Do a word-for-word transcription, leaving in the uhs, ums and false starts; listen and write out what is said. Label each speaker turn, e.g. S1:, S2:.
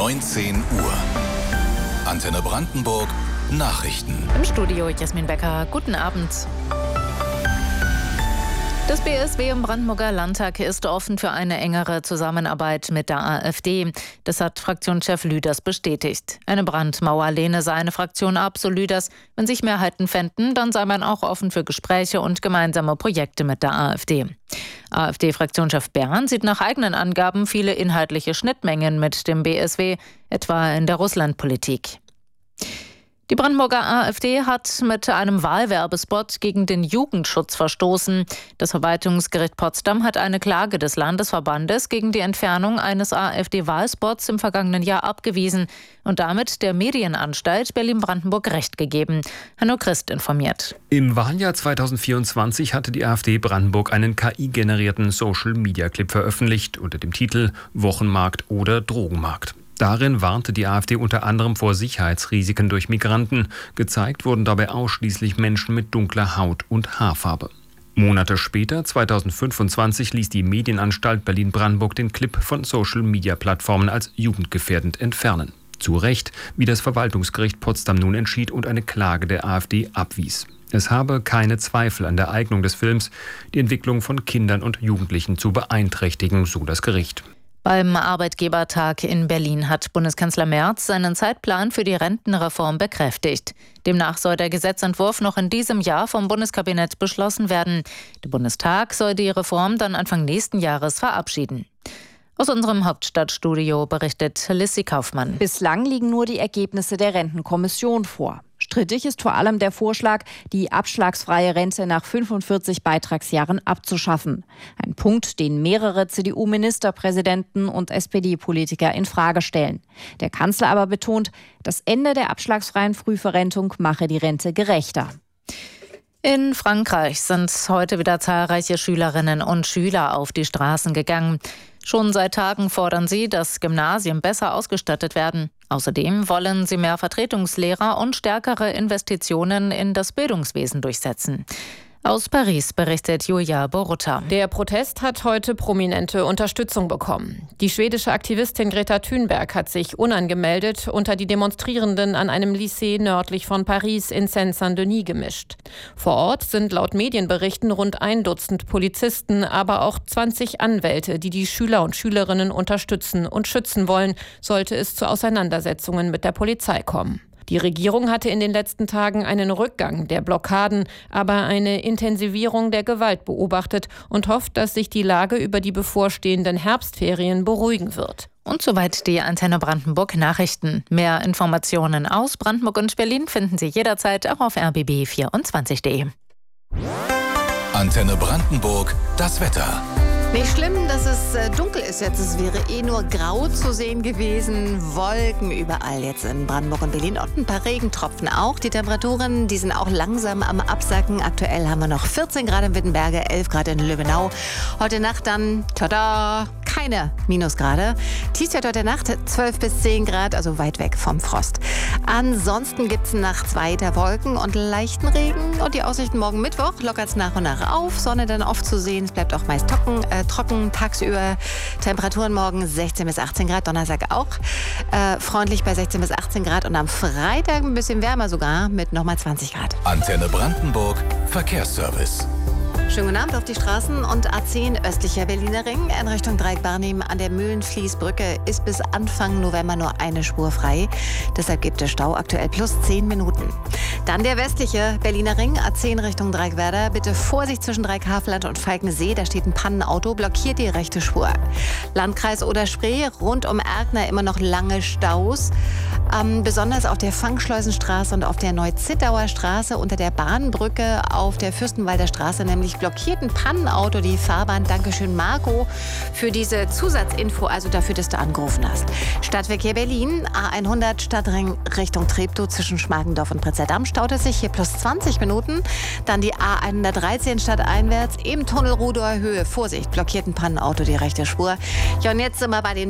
S1: neunzehn Uhr. Antenne Brandenburg Nachrichten.
S2: Im Studio Jasmin Becker. Guten Abend. Das B S W im Brandenburger Landtag ist offen für eine engere Zusammenarbeit mit der AfD. Das hat Fraktionschef Lüders bestätigt. Eine Brandmauer lehne seine Fraktion ab, so Lüders. Wenn sich Mehrheiten fänden, dann sei man auch offen für Gespräche und gemeinsame Projekte mit der AfD. AfD-Fraktionschef Bern sieht nach eigenen Angaben viele inhaltliche Schnittmengen mit dem B S W, etwa in der Russlandpolitik. Die Brandenburger AfD hat mit einem Wahlwerbespot gegen den Jugendschutz verstoßen. Das Verwaltungsgericht Potsdam hat eine Klage des Landesverbandes gegen die Entfernung eines AfD-Wahlspots im vergangenen Jahr abgewiesen und damit der Medienanstalt Berlin-Brandenburg Recht gegeben. Hanno Christ informiert.
S3: Im Wahljahr zweitausendvierundzwanzig hatte die AfD Brandenburg einen K I-generierten Social-Media-Clip veröffentlicht unter dem Titel Wochenmarkt oder Drogenmarkt. Darin warnte die AfD unter anderem vor Sicherheitsrisiken durch Migranten. Gezeigt wurden dabei ausschließlich Menschen mit dunkler Haut und Haarfarbe. Monate später, zweitausendfünfundzwanzig, ließ die Medienanstalt Berlin-Brandenburg den Clip von Social-Media-Plattformen als jugendgefährdend entfernen. Zu Recht, wie das Verwaltungsgericht Potsdam nun entschied und eine Klage der AfD abwies. Es habe keine Zweifel an der Eignung des Films, die Entwicklung von Kindern und Jugendlichen zu beeinträchtigen, so das Gericht.
S2: Beim Arbeitgebertag in Berlin hat Bundeskanzler Merz seinen Zeitplan für die Rentenreform bekräftigt. Demnach soll der Gesetzentwurf noch in diesem Jahr vom Bundeskabinett beschlossen werden. Der Bundestag soll die Reform dann Anfang nächsten Jahres verabschieden. Aus unserem Hauptstadtstudio berichtet Lissy Kaufmann.
S4: Bislang liegen nur die Ergebnisse der Rentenkommission vor. Strittig ist vor allem der Vorschlag, die abschlagsfreie Rente nach fünfundvierzig Beitragsjahren abzuschaffen. Ein Punkt, den mehrere C D U-Ministerpräsidenten und S P D-Politiker in Frage stellen. Der Kanzler aber betont, das Ende der abschlagsfreien Frühverrentung mache die Rente gerechter.
S2: In Frankreich sind heute wieder zahlreiche Schülerinnen und Schüler auf die Straßen gegangen. Schon seit Tagen fordern sie, dass Gymnasien besser ausgestattet werden. Außerdem wollen sie mehr Vertretungslehrer und stärkere Investitionen in das Bildungswesen durchsetzen. Aus Paris berichtet Julia Borutta.
S5: Der Protest hat heute prominente Unterstützung bekommen. Die schwedische Aktivistin Greta Thunberg hat sich unangemeldet unter die Demonstrierenden an einem Lycée nördlich von Paris in Seine-Saint-Denis gemischt. Vor Ort sind laut Medienberichten rund ein Dutzend Polizisten, aber auch zwanzig Anwälte, die die Schüler und Schülerinnen unterstützen und schützen wollen, sollte es zu Auseinandersetzungen mit der Polizei kommen. Die Regierung hatte in den letzten Tagen einen Rückgang der Blockaden, aber eine Intensivierung der Gewalt beobachtet und hofft, dass sich die Lage über die bevorstehenden Herbstferien beruhigen wird.
S2: Und soweit die Antenne Brandenburg Nachrichten. Mehr Informationen aus Brandenburg und Berlin finden Sie jederzeit auch auf r b b vierundzwanzig punkt d e.
S1: Antenne Brandenburg, das Wetter.
S6: Nicht schlimm, dass es äh, dunkel ist jetzt. Es wäre eh nur grau zu sehen gewesen. Wolken überall jetzt in Brandenburg und Berlin und ein paar Regentropfen auch. Die Temperaturen, die sind auch langsam am Absacken. Aktuell haben wir noch vierzehn Grad in Wittenberge, elf Grad in Löwenau. Heute Nacht dann, tada, keine Minusgrade. Tiefstwert heute Nacht zwölf bis zehn Grad, also weit weg vom Frost. Ansonsten gibt es nachts weiter Wolken und leichten Regen. Und die Aussichten morgen Mittwoch lockert es nach und nach auf. Sonne dann oft zu sehen. Es bleibt auch meist trocken. Äh, trocken tagsüber. Temperaturen morgen sechzehn bis achtzehn Grad. Donnerstag auch äh, freundlich bei sechzehn bis achtzehn Grad. Und am Freitag ein bisschen wärmer sogar mit nochmal zwanzig Grad.
S1: Antenne Brandenburg Verkehrsservice.
S6: Schönen guten Abend auf die Straßen und A zehn östlicher Berliner Ring in Richtung Dreieck Barnim an der Mühlenfließbrücke ist bis Anfang November nur eine Spur frei. Deshalb gibt es Stau, aktuell plus zehn Minuten. Dann der westliche Berliner Ring, A zehn Richtung Dreieckwerder. Bitte Vorsicht zwischen Dreieckhavelland und Falkensee, da steht ein Pannenauto, blockiert die rechte Spur. Landkreis Oder-Spree, rund um Erkner immer noch lange Staus. Ähm, besonders auf der Fangschleusenstraße und auf der Neu-Zittauer Straße unter der Bahnbrücke auf der Fürstenwalder Straße, nämlich blockiert ein Pannenauto die Fahrbahn. Dankeschön, Marco, für diese Zusatzinfo, also dafür, dass du angerufen hast. Stadtverkehr Berlin, A hundert Stadtring Richtung Treptow zwischen Schmargendorf und Prenzlauer-Berg staut es sich hier plus zwanzig Minuten. Dann die A hundertdreizehn stadteinwärts im Tunnel Rudower Höhe. Vorsicht, blockiert ein Pannenauto die rechte Spur. Ja, und jetzt sind wir bei den